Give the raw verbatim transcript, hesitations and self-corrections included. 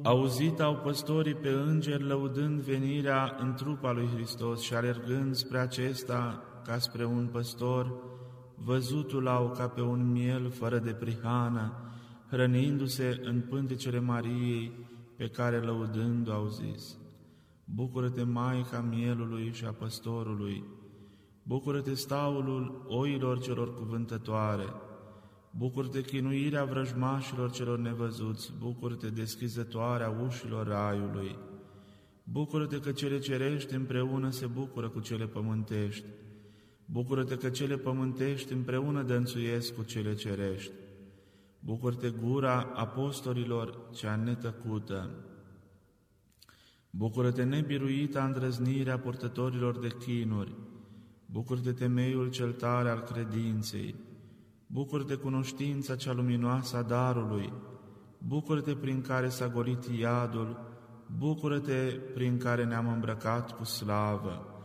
Auzit au păstorii pe îngeri lăudând venirea în trupa lui Hristos și alergând spre acesta ca spre un păstor, văzutul au ca pe un miel fără de prihană, hrănindu-se în pântecele Mariei, pe care lăudându au zis: Bucură-te, Maica mielului și a păstorului! Bucură-te, staulul oilor celor cuvântătoare! Bucură-te, chinuirea vrăjmașilor celor nevăzuți! Bucură-te, deschizătoarea ușilor raiului! Bucură-te că cele cerești împreună se bucură cu cele pământești! Bucură-te că cele pământești împreună dănțuiesc cu cele cerești! Bucură-te, gura apostolilor cea netăcută! Bucură-te, nebiruita îndrăznirea purtătorilor de chinuri! Bucură-te, temeiul cel tare al credinței! Bucură-te, cunoștința cea luminoasă a darului! Bucură-te, prin care s-a golit iadul! Bucură-te, prin care ne-am îmbrăcat cu slavă!